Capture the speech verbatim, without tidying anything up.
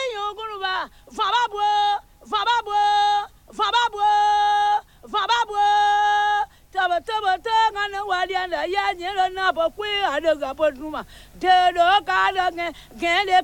Yonguruba, Fababo, Fababo, Fababo, Fababo, Taba Taba Tang and the Wadian, the Yan, Napa, Quay, Adagapotuma, Dedo, Gada, Gale.